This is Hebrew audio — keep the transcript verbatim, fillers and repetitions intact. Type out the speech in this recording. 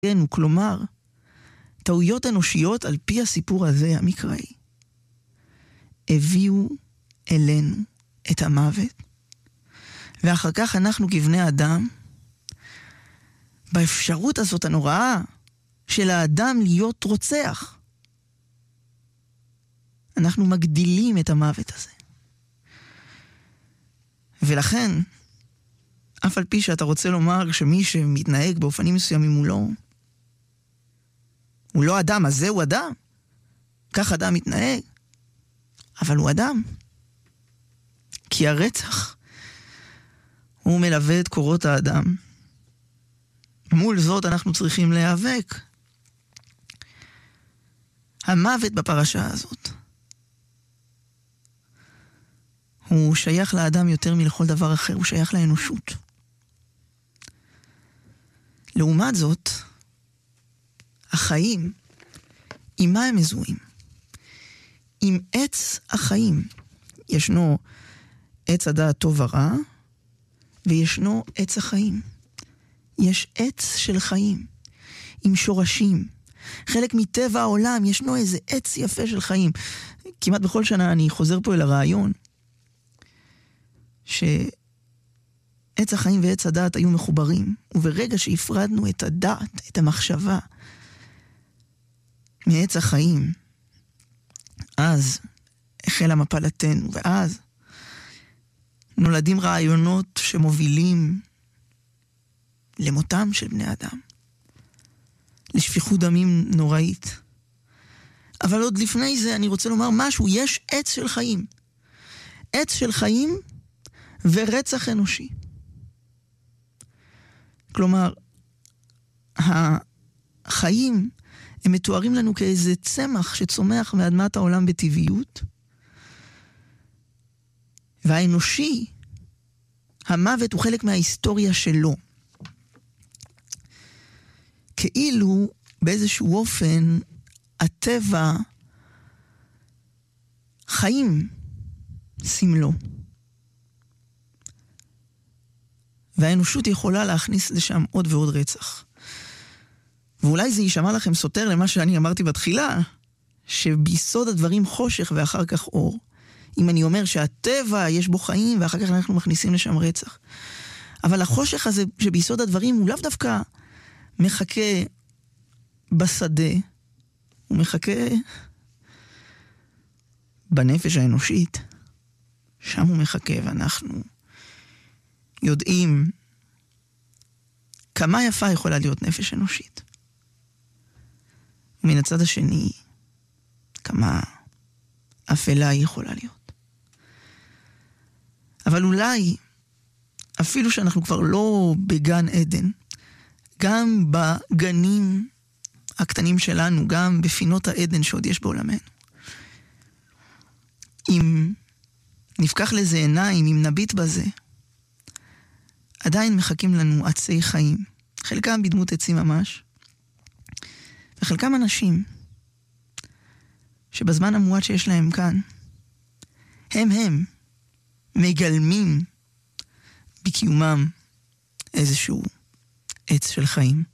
כלומר, טעויות אנושיות על פי הסיפור הזה המקראי, הביאו אלינו את המוות, ואחר כך אנחנו כבני אדם, באפשרות הזאת הנוראה של האדם להיות רוצח, אנחנו מגדילים את המוות הזה. ולכן, אף על פי שאתה רוצה לומר שמי שמתנהג באופנים מסוימים הוא לא, הוא לא אדם, אז זהו אדם. כך אדם מתנהג. אבל הוא אדם. כי הרצח הוא מלווה את קורות האדם. מול זאת אנחנו צריכים להיאבק. המוות בפרשה הזאת הוא שייך לאדם יותר מלכל דבר אחר, הוא שייך לאנושות. לעומת זאת, החיים, עם מה הם מזוהים? עם עץ החיים. ישנו עץ הדעת טוב ורע, וישנו עץ החיים. יש עץ של חיים, עם שורשים. חלק מטבע העולם, ישנו איזה עץ יפה של חיים. כמעט בכל שנה אני חוזר פה אל הרעיון, שעץ החיים ועץ הדעת היו מחוברים, וברגע שהפרדנו את הדעת, את המחשבה, מעץ החיים, אז החלה מפלתנו, ואז נולדים רעיונות שמובילים למותם של בני אדם, לשפיכות דמים נוראית. אבל עוד לפני זה אני רוצה לומר משהו, יש עץ של חיים. עץ של חיים ורצח אנושי. כלומר, החיים הם מתוארים לנו כאיזה צמח שצומח מאדמת העולם בטבעיות, והאנושי, המוות הוא חלק מההיסטוריה שלו. כאילו באיזשהו אופן הטבע חיים סמלו. והאנושות יכולה להכניס לשם עוד ועוד רצח. ואולי זה יישמע לכם סותר למה שאני אמרתי בתחילה, שביסוד הדברים חושך ואחר כך אור. אם אני אומר שהטבע יש בו חיים ואחר כך אנחנו מכניסים לשם רצח. אבל החושך הזה שביסוד הדברים הוא לאו דווקא מחכה בשדה, הוא מחכה בנפש האנושית. שם הוא מחכה, ואנחנו יודעים כמה יפה יכולה להיות נפש אנושית. ומן הצד השני, כמה אפלה היא יכולה להיות. אבל אולי, אפילו שאנחנו כבר לא בגן עדן, גם בגנים הקטנים שלנו, גם בפינות העדן שעוד יש בעולמנו, אם נפקח לזה עיניים, אם נביט בזה, עדיין מחכים לנו עצי חיים, חלקם בדמות עצים ממש, וחלקם אנשים שבזמן המועט שיש להם כאן, הם הם מגלמים בקיומם איזשהו עץ של חיים.